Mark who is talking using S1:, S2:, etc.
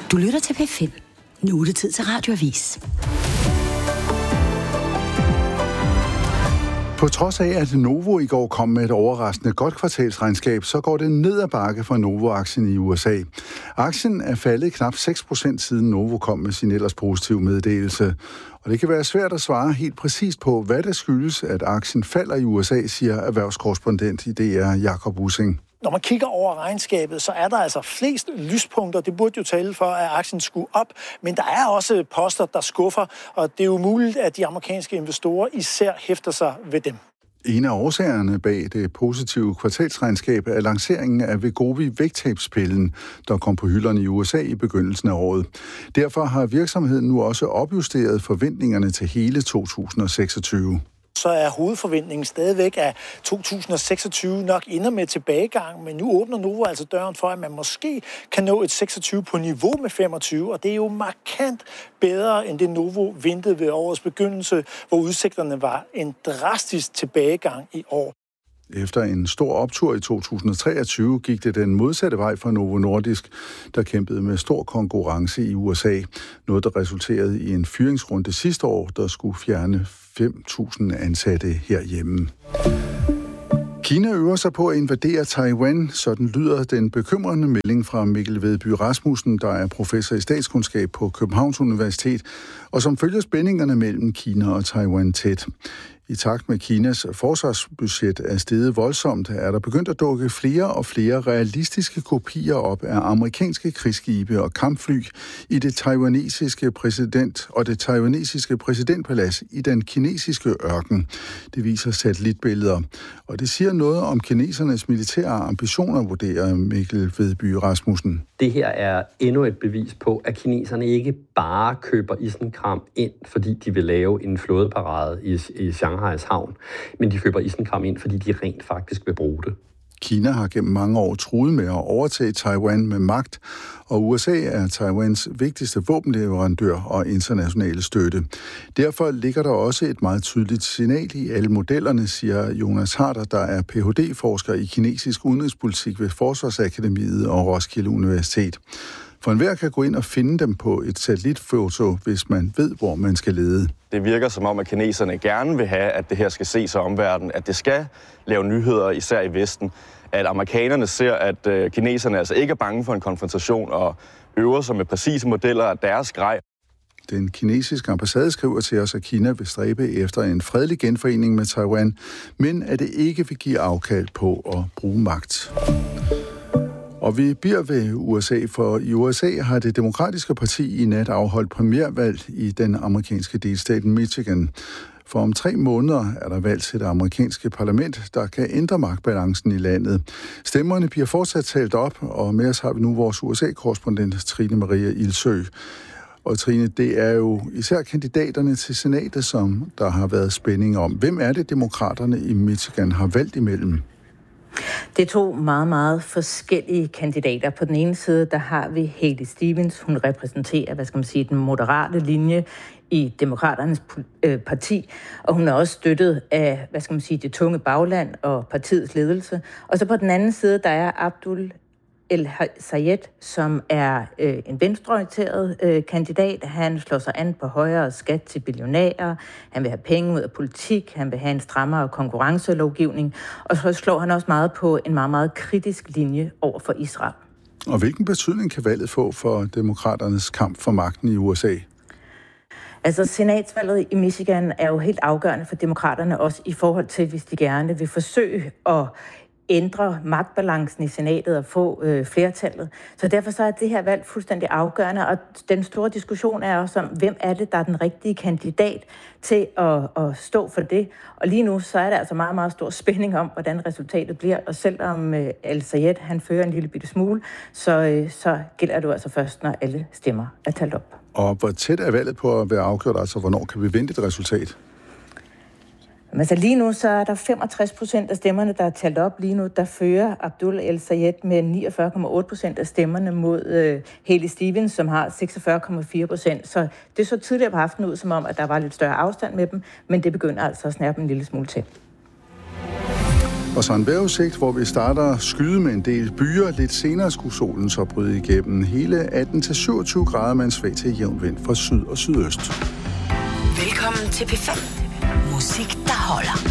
S1: Du lytter til P5. Nu er det tid til Radioavis.
S2: På trods af, at Novo i går kom med et overraskende godt kvartalsregnskab, så går det ned ad bakke for Novo-aktien i USA. Aktien er faldet knap 6% siden Novo kom med sin ellers positive meddelelse. Og det kan være svært at svare helt præcist på, hvad det skyldes, at aktien falder i USA, siger erhvervskorrespondent i DR Jakob Ussing.
S3: Når man kigger over regnskabet, så er der altså flest lyspunkter. Det burde jo tale for, at aktien skulle op. Men der er også poster, der skuffer, og det er jo muligt, at de amerikanske investorer især hæfter sig ved dem.
S2: En af årsagerne bag det positive kvartalsregnskab er lanceringen af Wegovy vægttabspillen, der kom på hylderne i USA i begyndelsen af året. Derfor har virksomheden nu også opjusteret forventningerne til hele 2026.
S3: Så er hovedforventningen stadigvæk, at 2026 nok ender med tilbagegang, men nu åbner Novo altså døren for, at man måske kan nå et 26 på niveau med 25, og det er jo markant bedre end det Novo ventede ved årets begyndelse, hvor udsigterne var en drastisk tilbagegang i år.
S2: Efter en stor optur i 2023 gik det den modsatte vej for Novo Nordisk, der kæmpede med stor konkurrence i USA. Noget, der resulterede i en fyringsrunde sidste år, der skulle fjerne 5.000 ansatte herhjemme. Kina øver sig på at invadere Taiwan, sådan lyder den bekymrende melding fra Mikkel Vedby Rasmussen, der er professor i statskundskab på Københavns Universitet, og som følger spændingerne mellem Kina og Taiwan tæt. I takt med Kinas forsvarsbudget er steget voldsomt, er der begyndt at dukke flere og flere realistiske kopier op af amerikanske krigsskibe og kampfly i det taiwanesiske præsidentpalads i den kinesiske ørken. Det viser satellitbilleder, og det siger noget om kinesernes militære ambitioner, vurderer Mikkel Vedby Rasmussen.
S4: Det her er endnu et bevis på, at kineserne ikke bare køber isenkram ind, fordi de vil lave en flådeparade i Shanghais havn, men de køber isenkram ind, fordi de rent faktisk vil bruge det.
S2: Kina har gennem mange år truet med at overtage Taiwan med magt, og USA er Taiwans vigtigste våbenleverandør og internationale støtte. Derfor ligger der også et meget tydeligt signal i alle modellerne, siger Jonas Harder, der er Ph.D.-forsker i kinesisk udenrigspolitik ved Forsvarsakademiet og Roskilde Universitet. For enhver kan gå ind og finde dem på et satellitfoto, hvis man ved, hvor man skal lede.
S5: Det virker som om, at kineserne gerne vil have, at det her skal ses af omverdenen, at det skal lave nyheder, især i Vesten. At amerikanerne ser, at kineserne altså ikke er bange for en konfrontation og øver sig med præcise modeller af deres grej.
S2: Den kinesiske ambassade skriver til os, at Kina vil stræbe efter en fredelig genforening med Taiwan, men at det ikke vil give afkald på at bruge magt. Og vi bliver ved USA, for i USA har det demokratiske parti i nat afholdt primærvalg i den amerikanske delstat Michigan. For om 3 måneder er der valg til det amerikanske parlament, der kan ændre magtbalancen i landet. Stemmerne bliver fortsat talt op, og med os har vi nu vores USA-korrespondent Trine Maria Ildsø. Og Trine, det er jo især kandidaterne til senatet, som der har været spænding om. Hvem er det, demokraterne i Michigan har valgt imellem?
S6: Det er 2 meget, meget forskellige kandidater. På den ene side, der har vi Haley Stevens. Hun repræsenterer, den moderate linje i Demokraternes parti, og hun er også støttet af, det tunge bagland og partiets ledelse. Og så på den anden side, der er Abdul El-Sayed, som er en venstreorienteret kandidat. Han slår sig an på højere skat til billionærer. Han vil have penge ud af politik. Han vil have en strammere konkurrencelovgivning. Og så slår han også meget på en meget, meget kritisk linje over for Israel.
S2: Og hvilken betydning kan valget få for demokraternes kamp for magten i USA?
S6: Altså, senatsvalget i Michigan er jo helt afgørende for demokraterne, også i forhold til, hvis de gerne vil forsøge at ændre magtbalancen i senatet og få flertallet. Så derfor så er det her valg fuldstændig afgørende, og den store diskussion er også om, hvem er det, der er den rigtige kandidat til at stå for det. Og lige nu så er der altså meget, meget stor spænding om, hvordan resultatet bliver, og selvom El-Sayed, han fører en lille bitte smule, så gælder det altså først, når alle stemmer er talt op.
S2: Og hvor tæt er valget på at være afgjort, altså hvornår kan vi vente et resultat?
S6: Altså lige nu så er der 65% af stemmerne, der er talt op. Lige nu der fører Abdul El-Sayed med 49,8% af stemmerne mod Haley Stevens, som har 46,4%. Så det så tidligere på aftenen ud som om, at der var lidt større afstand med dem, men det begynder altså at snærpe en lille smule til.
S2: Og så en vejrudsigt, hvor vi starter skyde med en del byer. Lidt senere skulle solen så bryde igennem hele 18-27 grader med en svag til jævn vind fra syd og sydøst.
S1: Velkommen til P5. Musik, der holder.